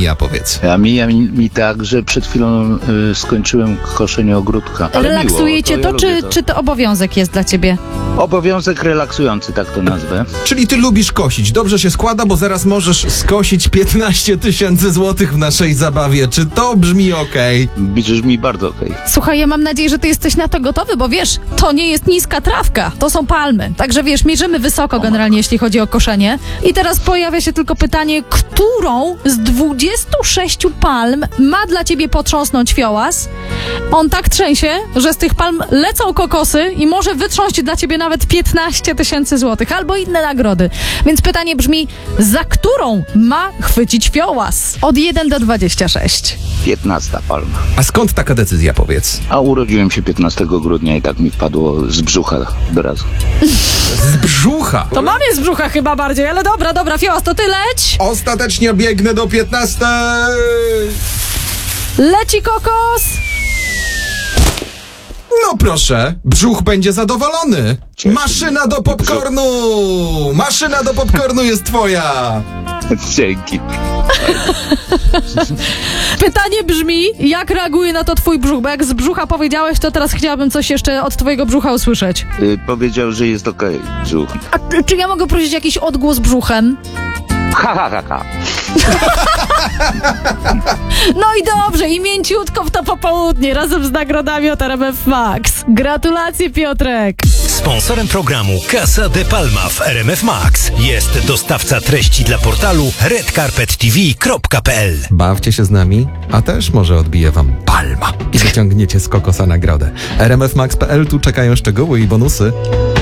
mija, powiedz? A mija mi tak, że przed chwilą skończyłem koszenie ogródka. Ale Relaksuje cię miło, to, ja lubię czy to obowiązek jest dla ciebie? Obowiązek relaksujący, tak to nazwę. Czyli ty lubisz kosić. Dobrze się składa, bo zaraz możesz skosić 15 000 złotych w naszej zabawie. Czy to brzmi okej? Brzmi bardzo okej. Słuchaj, ja mam nadzieję, że ty jesteś na to gotowy, bo wiesz, to nie jest niska trawka, to są palmy. Także wiesz, mierzymy wysoko generalnie, jeśli chodzi o koszenie. I teraz pojawia się tylko pytanie, którą z 26 palm ma dla ciebie potrząsnąć fiołas? On tak trzęsie, że z tych palm lecą kokosy i może wytrząść dla ciebie nawet 15 000 złotych albo inne nagrody. Więc pytanie brzmi, za którą ma chwycić fiołas? Od 1 do 26. 15 palma. A skąd taka decyzja, powiedz? A urodziłem się 15 grudnia i tak mi wpadło z brzucha od razu. Z brzucha! To mamie z brzucha chyba bardziej, ale dobra, fiołas, to ty leć! Ostatecznie biegnę do 15! Leci kokos! No proszę, brzuch będzie zadowolony. Cieszy Maszyna mnie. do popcornu! Maszyna do popcornu jest twoja! Dzięki. Pytanie brzmi, jak reaguje na to twój brzuch? Bo jak z brzucha powiedziałeś, to teraz chciałabym coś jeszcze od twojego brzucha usłyszeć. Powiedział, że jest okej, brzuch. A czy ja mogę prosić jakiś odgłos brzuchem? Ha, ha, ha, ha. No i dobrze, i mięciutko w to popołudnie, razem z nagrodami od RMF Max. Gratulacje, Piotrek! Sponsorem programu Casa de Palma w RMF Max jest dostawca treści dla portalu redcarpettv.pl. Bawcie się z nami, a też może odbije wam palma i wyciągniecie z kokosa nagrodę. RMFmax.pl, tu czekają szczegóły i bonusy.